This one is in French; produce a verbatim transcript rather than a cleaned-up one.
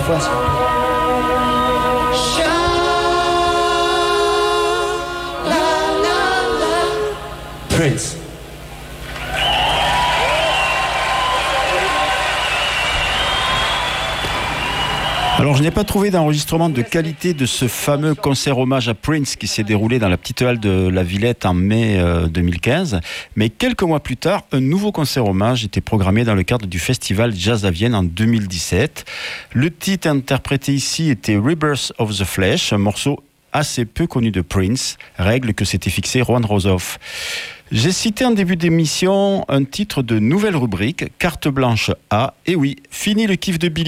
fois. Ça. Prince. Alors, je n'ai pas trouvé d'enregistrement de qualité de ce fameux concert hommage à Prince qui s'est déroulé dans la petite halle de la Villette en mai deux mille quinze. Mais quelques mois plus tard, un nouveau concert hommage était programmé dans le cadre du festival Jazz à Vienne en deux mille dix-sept. Le titre interprété ici était Rebirth of the Flesh, un morceau assez peu connu de Prince, règle que s'était fixé Juan Rosoff. J'ai cité en début d'émission un titre de nouvelle rubrique, Carte Blanche A. Et oui, fini le kiff de Billy.